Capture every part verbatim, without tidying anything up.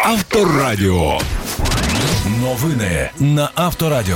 Авторадіо. Новини на Авторадіо.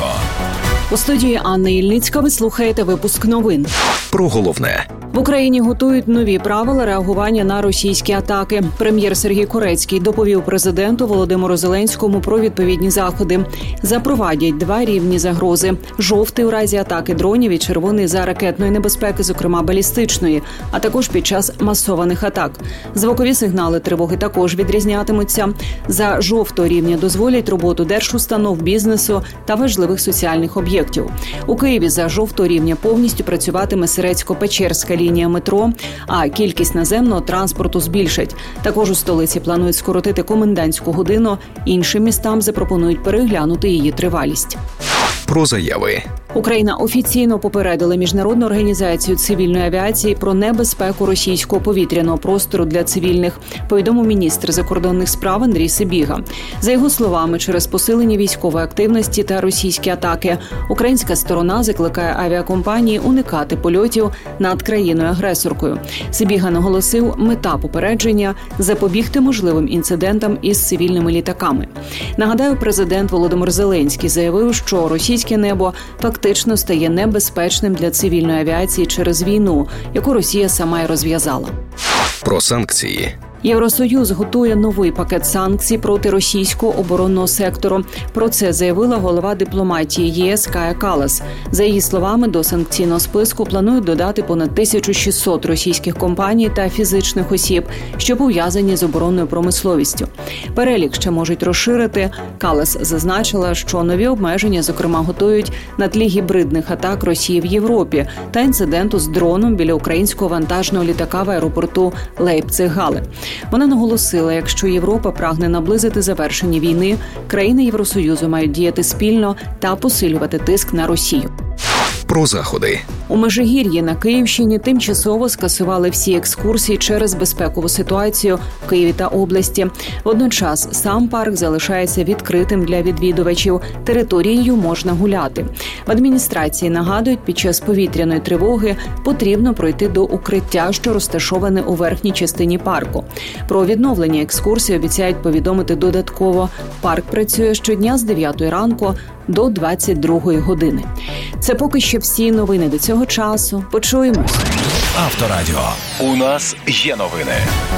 У студії Анна Ільницька ви слухаєте випуск новин. Про головне. В Україні готують нові правила реагування на російські атаки. Прем'єр Сергій Корецький доповів президенту Володимиру Зеленському про відповідні заходи. Запровадять два рівні загрози – жовтий у разі атаки дронів і червоний за ракетної небезпеки, зокрема балістичної, а також під час масованих атак. Звукові сигнали тривоги також відрізнятимуться. За жовтого рівня дозволять роботу держустанов, бізнесу та важливих соціальних об'єктів. У Києві за жовтого рівня повністю працюватиме Сирецько-Печерська лінія метро, а кількість наземного транспорту збільшать. Також у столиці планують скоротити комендантську годину, іншим містам запропонують переглянути її тривалість. Про заяви. Україна офіційно попередила Міжнародну організацію цивільної авіації про небезпеку російського повітряного простору для цивільних, повідомив міністр закордонних справ Андрій Сибіга. За його словами, через посилення військової активності та російські атаки, українська сторона закликає авіакомпанії уникати польотів над країною-агресоркою. Сибіга наголосив, мета попередження – запобігти можливим інцидентам із цивільними літаками. Нагадаю, президент Володимир Зеленський заявив, що російське небо фактично стає небезпечним для цивільної авіації через війну, яку Росія сама й розв'язала. Про санкції. Євросоюз готує новий пакет санкцій проти російського оборонного сектору. Про це заявила голова дипломатії ЄС Кая Каллас. За її словами, до санкційного списку планують додати понад тисячу шістсот російських компаній та фізичних осіб, що пов'язані з оборонною промисловістю. Перелік ще можуть розширити. Каллас зазначила, що нові обмеження, зокрема, готують на тлі гібридних атак Росії в Європі та інциденту з дроном біля українського вантажного літака в аеропорту Лейпциг-Гале. Вона наголосила, якщо Європа прагне наблизити завершення війни, країни Євросоюзу мають діяти спільно та посилювати тиск на Росію. Про заходи. У Межигір'ї на Київщині тимчасово скасували всі екскурсії через безпекову ситуацію в Києві та області. Водночас сам парк залишається відкритим для відвідувачів. Територією можна гуляти. В адміністрації нагадують, під час повітряної тривоги потрібно пройти до укриття, що розташоване у верхній частині парку. Про відновлення екскурсії обіцяють повідомити додатково. Парк працює щодня з дев'ятої ранку до двадцять другої години. Це поки що всі новини до цього часу. Почуємось. Авторадіо. У нас є новини.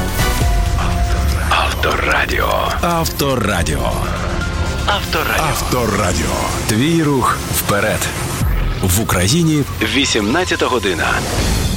Авторадіо. Авторадіо. Авторадіо. Авторадіо. Твій рух вперед. В Україні вісімнадцята година.